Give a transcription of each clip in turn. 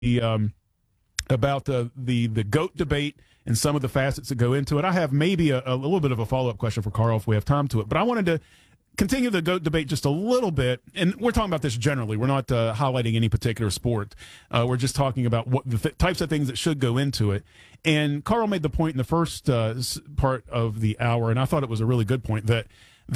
about the GOAT debate and some of the facets that go into it. I have maybe a little bit of a follow-up question for Carl if we have time to it, but I wanted to continue the GOAT debate just a little bit, and we're talking about this generally. We're not highlighting any particular sport. We're just talking about what the types of things that should go into it. And Carl made the point in the first part of the hour, and I thought it was a really good point, that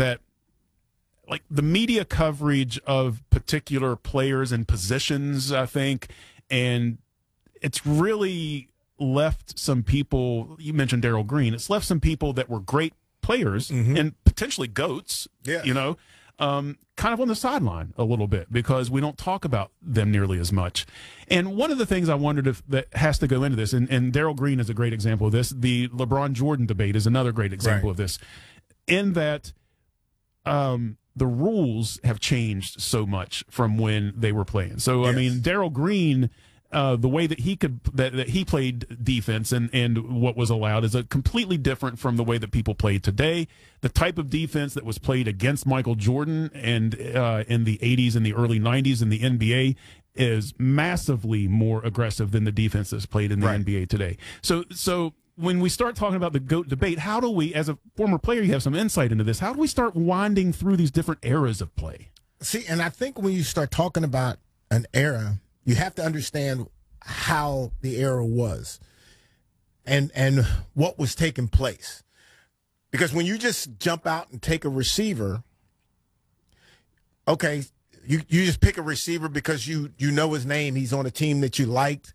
like the media coverage of particular players and positions, I think, and it's really left some people, you mentioned Darrell Green, it's left some people that were great players and potentially GOATs, kind of on the sideline a little bit because we don't talk about them nearly as much. And one of the things I wondered if that has to go into this, and Darrell Green is a great example of this, the LeBron Jordan debate is another great example of this, in that the rules have changed so much from when they were playing. So, I mean, Darrell Green, the way that he could that he played defense and what was allowed is a completely different from the way that people play today. The type of defense that was played against Michael Jordan and in the 80s and the early 90s in the NBA is massively more aggressive than the defense that's played in the NBA today. So when we start talking about the GOAT debate, how do we, as a former player, you have some insight into this, how do we start winding through these different eras of play? See, and I think when you start talking about an era, you have to understand how the era was and what was taking place. Because when you just jump out and take a receiver, okay, you just pick a receiver because you know his name, he's on a team that you liked,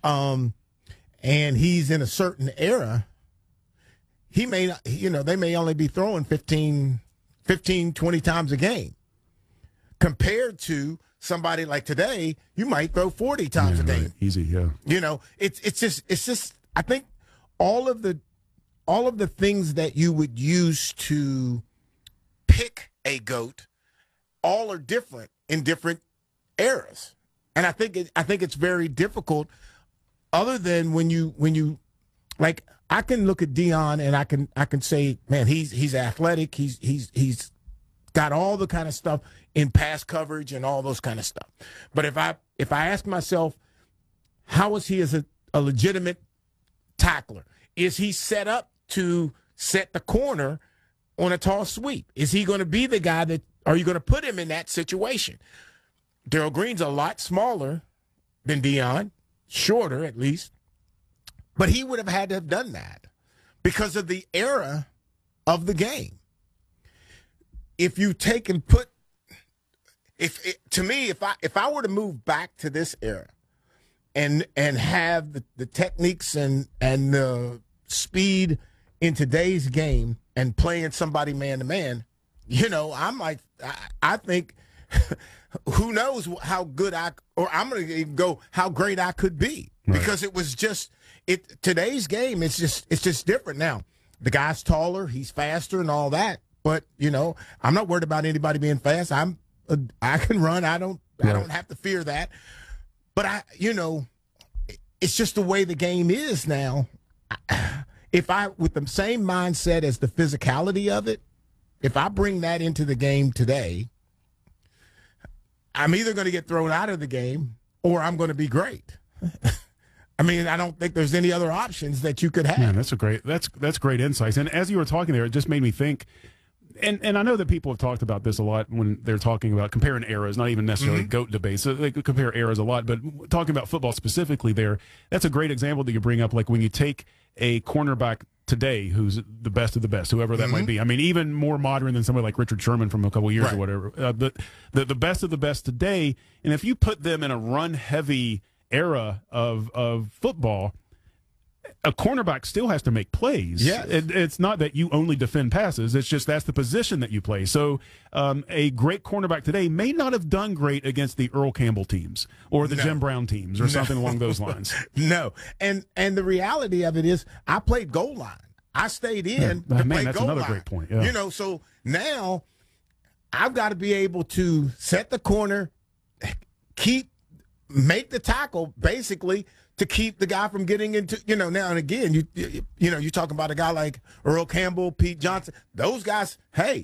and he's in a certain era, he may not, they may only be throwing 15, 20 times a game compared to somebody like today, you might throw 40 times a game. Right. Easy, yeah. It's just I think all of the things that you would use to pick a GOAT all are different in different eras. And I think it's very difficult other than when you like I can look at Deion and I can say, man, he's athletic, he's got all the kind of stuff in pass coverage and all those kind of stuff. But if I ask myself, how is he as a legitimate tackler? Is he set up to set the corner on a tall sweep? Is he going to be the guy are you going to put him in that situation? Darrell Green's a lot smaller than Deion, shorter at least, but he would have had to have done that because of the era of the game. If you take and put, if I were to move back to this era and have the techniques and the speed in today's game and playing somebody man to man, I'm like, I think, who knows how good I'm going to go how great I could be because it was just today's game. It's just different now. The guy's taller, he's faster, and all that. But I'm not worried about anybody being fast. I can run. I don't have to fear that. But it's just the way the game is now. If with the same mindset as the physicality of it, if I bring that into the game today, I'm either going to get thrown out of the game or I'm going to be great. I mean, I don't think there's any other options that you could have. Man, that's great insights. And as you were talking there, it just made me think. And I know that people have talked about this a lot when they're talking about comparing eras, not even necessarily GOAT debates. So they compare eras a lot, but talking about football specifically there, that's a great example that you bring up, like when you take a cornerback today who's the best of the best, whoever that might be. I mean, even more modern than somebody like Richard Sherman from a couple of years or whatever. But the best of the best today, and if you put them in a run-heavy era of football, a cornerback still has to make plays. Yeah, it's not that you only defend passes. It's just that's the position that you play. So a great cornerback today may not have done great against the Earl Campbell teams or the Jim Brown teams or something along those lines. No, and the reality of it is I played goal line. I stayed in to play that's goal another line. Great point. Yeah. So now I've got to be able to set the corner, make the tackle basically to keep the guy from getting into, now and again, you talk about a guy like Earl Campbell, Pete Johnson, those guys, hey,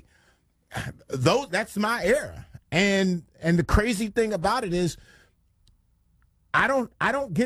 that's my era. And the crazy thing about it is I don't get